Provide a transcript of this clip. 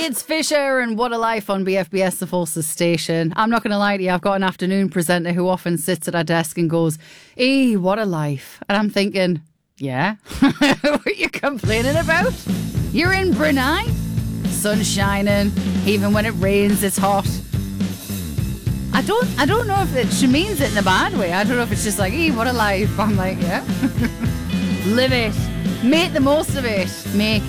It's Fisher and What a Life on BFBS, the Forces station. I'm not going to lie to you, I've got an afternoon presenter who often sits at our desk and goes, what a life. And I'm thinking, yeah, what are you complaining about? You're in Brunei, sun's shining, even when it rains it's hot. I don't know if she means it in a bad way. I don't know if it's just like, what a life. I'm like, yeah. Live it. Make the most of it. Make